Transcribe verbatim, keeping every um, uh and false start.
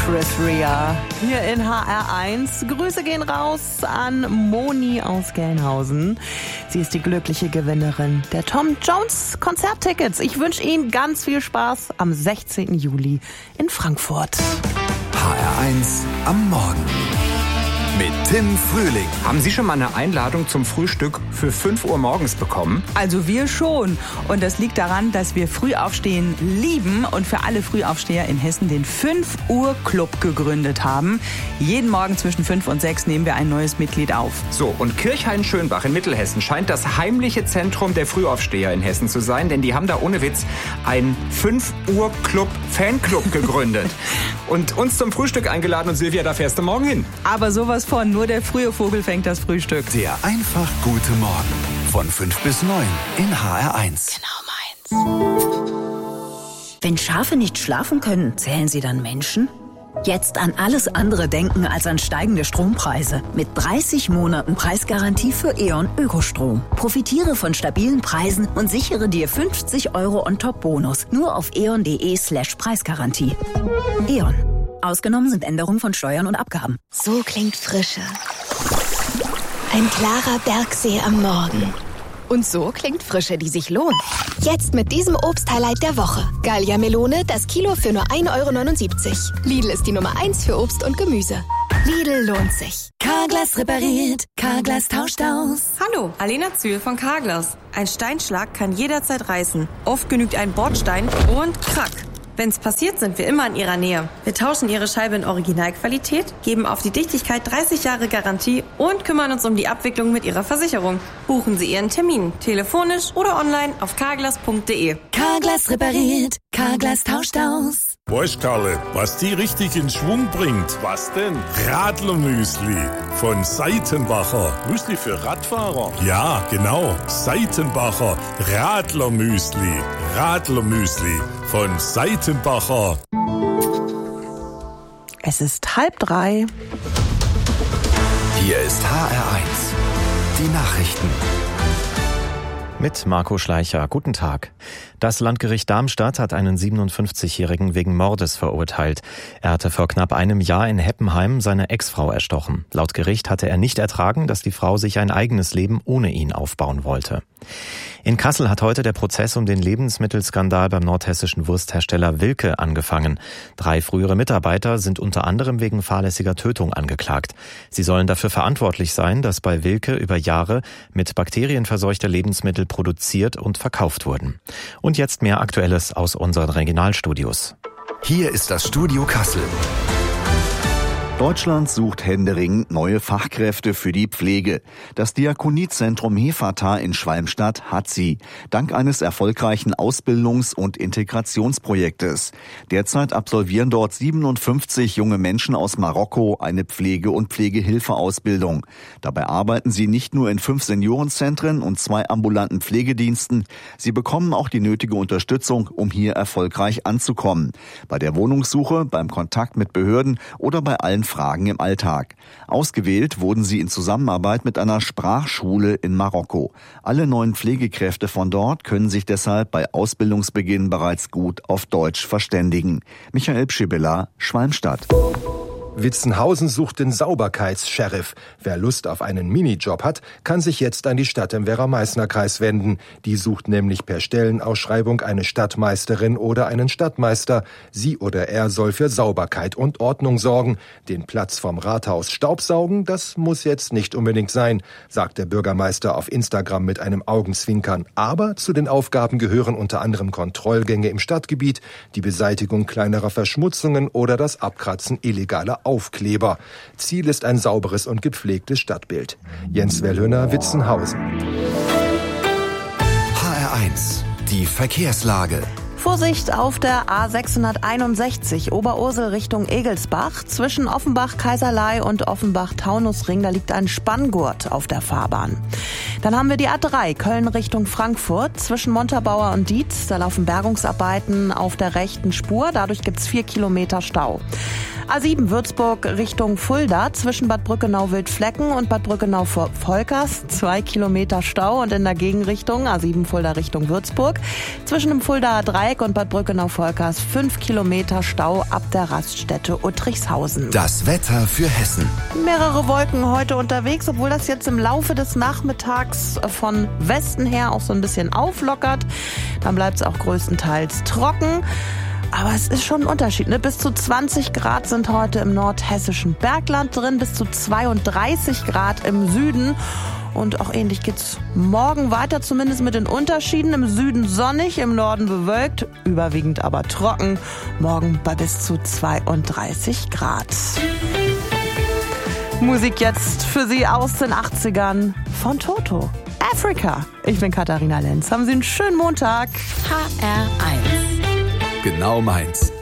Chris Rea hier in H R eins. Grüße gehen raus an Moni aus Gelnhausen. Sie ist die glückliche Gewinnerin der Tom Jones Konzerttickets. Ich wünsche Ihnen ganz viel Spaß am sechzehnten Juli in Frankfurt. H R eins am Morgen mit Tim Frühling. Haben Sie schon mal eine Einladung zum Frühstück für fünf Uhr morgens bekommen? Also wir schon. Und das liegt daran, dass wir Frühaufstehen lieben und für alle Frühaufsteher in Hessen den fünf Uhr Club gegründet haben. Jeden Morgen zwischen fünf und sechs nehmen wir ein neues Mitglied auf. So, und Kirchhain-Schönbach in Mittelhessen scheint das heimliche Zentrum der Frühaufsteher in Hessen zu sein, denn die haben da ohne Witz einen fünf Uhr Club Fanclub gegründet und uns zum Frühstück eingeladen. Und Silvia, da fährst du morgen hin. Aber sowas von, nur der frühe Vogel fängt das Frühstück. Der einfach gute Morgen von fünf bis neun in H R eins. Genau meins. Wenn Schafe nicht schlafen können, zählen sie dann Menschen? Jetzt an alles andere denken als an steigende Strompreise. Mit dreißig Monaten Preisgarantie für E.ON Ökostrom. Profitiere von stabilen Preisen und sichere dir fünfzig Euro On-Top-Bonus. Nur auf eon.de slash Preisgarantie. E.ON. Ausgenommen sind Änderungen von Steuern und Abgaben. So klingt Frische. Ein klarer Bergsee am Morgen. Und so klingt Frische, die sich lohnt. Jetzt mit diesem Obst-Highlight der Woche. Gallia Melone, das Kilo für nur ein Euro neunundsiebzig. Lidl ist die Nummer eins für Obst und Gemüse. Lidl lohnt sich. Carglass repariert, Carglass tauscht aus. Hallo, Alena Zühl von Carglass. Ein Steinschlag kann jederzeit reißen. Oft genügt ein Bordstein und krack. Wenn's passiert, sind wir immer in Ihrer Nähe. Wir tauschen Ihre Scheibe in Originalqualität, geben auf die Dichtigkeit dreißig Jahre Garantie und kümmern uns um die Abwicklung mit Ihrer Versicherung. Buchen Sie Ihren Termin, telefonisch oder online auf carglass punkt de. Carglass repariert, Carglass tauscht aus. Weißt Karle, was die richtig in Schwung bringt? Was denn? Radlermüsli von Seitenbacher. Müsli für Radfahrer? Ja, genau. Seitenbacher Radlermüsli. Radlermüsli von Seitenbacher. Es ist halb drei. Hier ist H R eins. Die Nachrichten. Mit Marco Schleicher. Guten Tag. Das Landgericht Darmstadt hat einen siebenundfünfzigjährigen wegen Mordes verurteilt. Er hatte vor knapp einem Jahr in Heppenheim seine Ex-Frau erstochen. Laut Gericht hatte er nicht ertragen, dass die Frau sich ein eigenes Leben ohne ihn aufbauen wollte. In Kassel hat heute der Prozess um den Lebensmittelskandal beim nordhessischen Wursthersteller Wilke angefangen. Drei frühere Mitarbeiter sind unter anderem wegen fahrlässiger Tötung angeklagt. Sie sollen dafür verantwortlich sein, dass bei Wilke über Jahre mit Bakterien verseuchte Lebensmittel produziert und verkauft wurden. Und jetzt mehr Aktuelles aus unseren Regionalstudios. Hier ist das Studio Kassel. Deutschland sucht händeringend neue Fachkräfte für die Pflege. Das Diakoniezentrum Hefata in Schwalmstadt hat sie, dank eines erfolgreichen Ausbildungs- und Integrationsprojektes. Derzeit absolvieren dort siebenundfünfzig junge Menschen aus Marokko eine Pflege- und Pflegehilfeausbildung. Dabei arbeiten sie nicht nur in fünf Seniorenzentren und zwei ambulanten Pflegediensten. Sie bekommen auch die nötige Unterstützung, um hier erfolgreich anzukommen. Bei der Wohnungssuche, beim Kontakt mit Behörden oder bei allen Fragen im Alltag. Ausgewählt wurden sie in Zusammenarbeit mit einer Sprachschule in Marokko. Alle neuen Pflegekräfte von dort können sich deshalb bei Ausbildungsbeginn bereits gut auf Deutsch verständigen. Michael Pschibilla, Schwalmstadt. Witzenhausen sucht den Sauberkeits-Sheriff. Wer Lust auf einen Minijob hat, kann sich jetzt an die Stadt im Werra-Meißner-Kreis wenden. Die sucht nämlich per Stellenausschreibung eine Stadtmeisterin oder einen Stadtmeister. Sie oder er soll für Sauberkeit und Ordnung sorgen. Den Platz vom Rathaus staubsaugen, das muss jetzt nicht unbedingt sein, sagt der Bürgermeister auf Instagram mit einem Augenzwinkern. Aber zu den Aufgaben gehören unter anderem Kontrollgänge im Stadtgebiet, die Beseitigung kleinerer Verschmutzungen oder das Abkratzen illegaler Aufkleber. Ziel ist ein sauberes und gepflegtes Stadtbild. Jens Wellhöner, Witzenhausen. H R eins. Die Verkehrslage. Vorsicht auf der A sechshunderteinundsechzig Oberursel Richtung Egelsbach. Zwischen Offenbach-Kaiserlei und Offenbach-Taunusring, da liegt ein Spanngurt auf der Fahrbahn. Dann haben wir die A drei Köln Richtung Frankfurt. Zwischen Montabaur und Dietz, da laufen Bergungsarbeiten auf der rechten Spur. Dadurch gibt's vier Kilometer Stau. A sieben Würzburg Richtung Fulda zwischen Bad Brückenau-Wildflecken und Bad Brückenau-Volkers. Zwei Kilometer Stau und in der Gegenrichtung A sieben Fulda Richtung Würzburg. Zwischen dem Fuldaer Dreieck und Bad Brückenau-Volkers fünf Kilometer Stau ab der Raststätte Uttrichshausen. Das Wetter für Hessen. Mehrere Wolken heute unterwegs, obwohl das jetzt im Laufe des Nachmittags von Westen her auch so ein bisschen auflockert. Dann bleibt es auch größtenteils trocken. Aber es ist schon ein Unterschied, ne? Bis zu zwanzig Grad sind heute im nordhessischen Bergland drin, bis zu zweiunddreißig Grad im Süden. Und auch ähnlich geht's morgen weiter, zumindest mit den Unterschieden. Im Süden sonnig, im Norden bewölkt, überwiegend aber trocken. Morgen bei bis zu zweiunddreißig Grad. Musik jetzt für Sie aus den achtzigern von Toto. Africa. Ich bin Katharina Lenz. Haben Sie einen schönen Montag. H R eins. Genau meins.